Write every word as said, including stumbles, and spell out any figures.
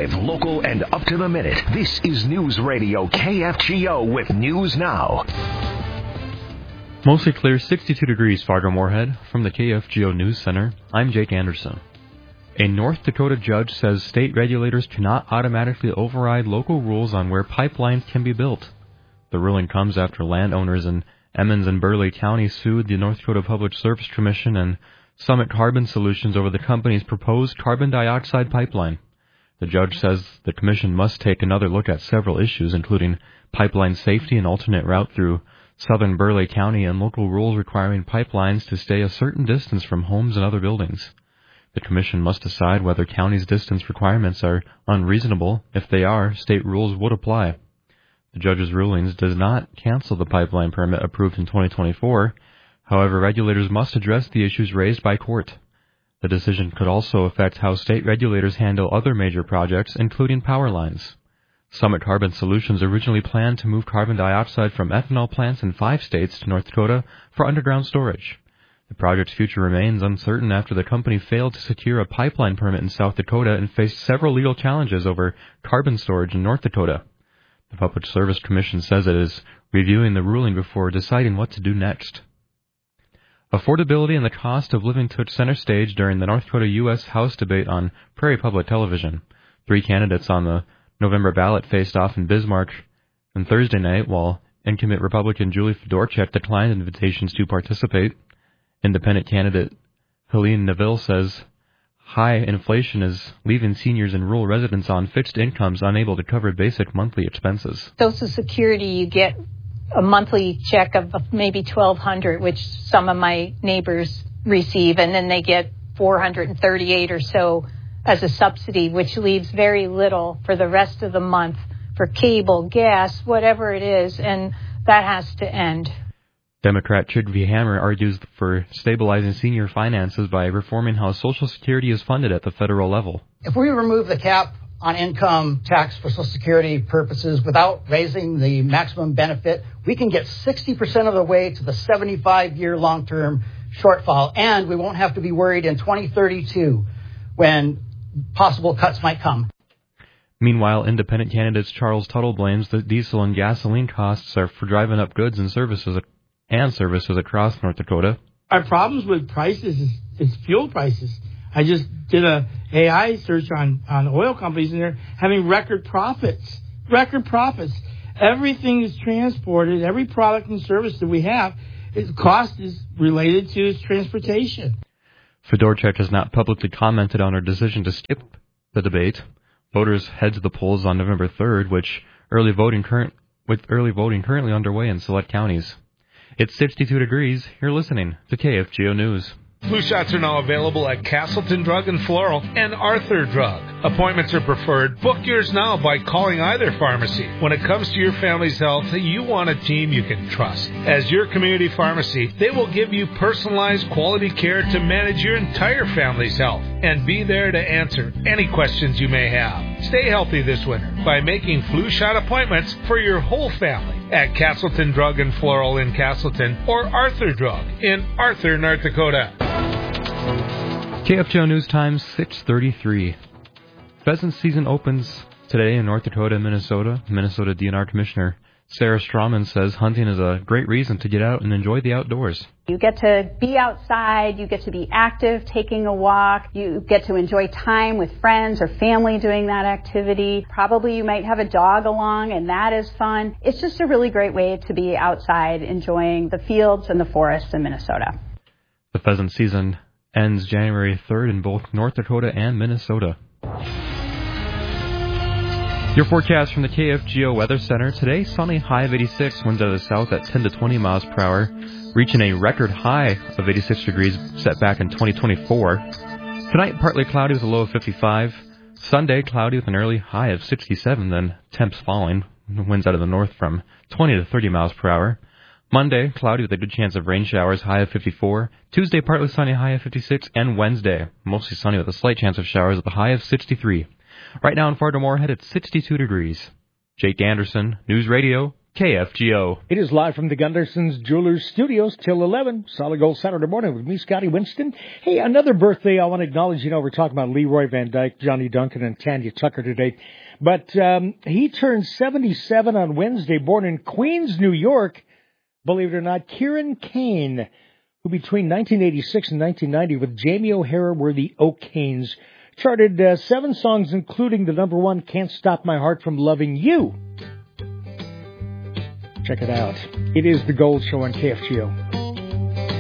Live, local, and up to the minute. This is News Radio K F G O with News Now. Mostly clear, sixty-two degrees, Fargo-Moorhead. From the K F G O News Center, I'm Jake Anderson. A North Dakota judge says state regulators cannot automatically override local rules on where pipelines can be built. The ruling comes after landowners in Emmons and Burleigh County sued the North Dakota Public Service Commission and Summit Carbon Solutions over the company's proposed carbon dioxide pipeline. The judge says the commission must take another look at several issues, including pipeline safety and alternate route through southern Burleigh County and local rules requiring pipelines to stay a certain distance from homes and other buildings. The commission must decide whether county's distance requirements are unreasonable. If they are, state rules would apply. The judge's rulings does not cancel the pipeline permit approved in twenty twenty-four. However, regulators must address the issues raised by court. The decision could also affect how state regulators handle other major projects, including power lines. Summit Carbon Solutions originally planned to move carbon dioxide from ethanol plants in five states to North Dakota for underground storage. The project's future remains uncertain after the company failed to secure a pipeline permit in South Dakota and faced several legal challenges over carbon storage in North Dakota. The Public Service Commission says it is reviewing the ruling before deciding what to do next. Affordability and the cost of living took center stage during the North Dakota U S House debate on Prairie Public Television. Three candidates on the November ballot faced off in Bismarck on Thursday night, while incumbent Republican Julie Fedorchak declined invitations to participate. Independent candidate Helene Neville says high inflation is leaving seniors and rural residents on fixed incomes unable to cover basic monthly expenses. Social Security, you get a monthly check of maybe twelve hundred dollars, which some of my neighbors receive, and then they get four hundred thirty-eight or so as a subsidy, which leaves very little for the rest of the month for cable, gas, whatever it is, and that has to end. Democrat Trygve Hammer argues for stabilizing senior finances by reforming how Social Security is funded at the federal level. If we remove the cap on income tax for Social Security purposes without raising the maximum benefit, we can get sixty percent of the way to the seventy-five year long-term shortfall, and we won't have to be worried in twenty thirty-two when possible cuts might come. Meanwhile, independent candidates Charles Tuttle blames that diesel and gasoline costs are for driving up goods and services and services across North Dakota. Our problems with prices is, is fuel prices. I just did a A I search on, on oil companies, and they're having record profits. Record profits. Everything is transported. Every product and service that we have, its cost is related to its transportation. Fedorchak has not publicly commented on her decision to skip the debate. Voters head to the polls on November third, which early voting current with early voting currently underway in select counties. It's sixty-two degrees. You're listening to K F G O News. Flu shots are now available at Castleton Drug and Floral and Arthur Drug. Appointments are preferred. Book yours now by calling either pharmacy. When it comes to your family's health, you want a team you can trust. As your community pharmacy, they will give you personalized quality care to manage your entire family's health and be there to answer any questions you may have. Stay healthy this winter by making flu shot appointments for your whole family at Castleton Drug and Floral in Castleton or Arthur Drug in Arthur, North Dakota. K F G O News Time, six thirty-three. Pheasant season opens today in North Dakota and Minnesota. Minnesota D N R Commissioner Sarah Strawman says hunting is a great reason to get out and enjoy the outdoors. You get to be outside, you get to be active, taking a walk, you get to enjoy time with friends or family doing that activity. Probably you might have a dog along, and that is fun. It's just a really great way to be outside enjoying the fields and the forests in Minnesota. The pheasant season ends January third in both North Dakota and Minnesota. Your forecast from the K F G O Weather Center. Today, sunny, high of eighty-six, winds out of the south at ten to twenty miles per hour, reaching a record high of eighty-six degrees set back in twenty twenty-four. Tonight, partly cloudy with a low of fifty-five. Sunday, cloudy with an early high of sixty-seven, then temps falling, winds out of the north from twenty to thirty miles per hour. Monday, cloudy with a good chance of rain showers, high of fifty-four. Tuesday, partly sunny, high of fifty-six. And Wednesday, mostly sunny with a slight chance of showers with a high of sixty-three. Right now in Fargo-Moorhead, it's sixty-two degrees. Jake Anderson, News Radio, K F G O. It is live from the Gunderson's Jewelers Studios till eleven. Solid Gold Saturday morning with me, Scotty Winston. Hey, another birthday I want to acknowledge. You know, we're talking about Leroy Van Dyke, Johnny Duncan, and Tanya Tucker today. But um, he turned seventy-seven on Wednesday, born in Queens, New York. Believe it or not, Kieran Kane, who between nineteen eighty-six and nineteen ninety with Jamie O'Hara were the O'Kanes, charted uh, seven songs, including the number one, Can't Stop My Heart from Loving You. Check it out. It is The Gold Show on K F G O.